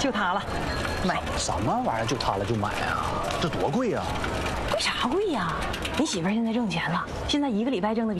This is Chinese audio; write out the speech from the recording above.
就它了，买。 什么玩意儿？就它了就买啊？这多贵呀！ 为啥贵呀？你媳妇儿现在挣钱了，现在1个礼拜挣的比